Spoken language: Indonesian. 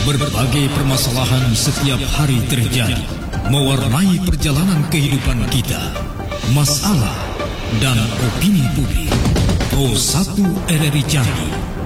Berbagai permasalahan setiap hari terjadi, mewarnai perjalanan kehidupan kita. Masalah dan opini publik. Pro 1 RRI Jambi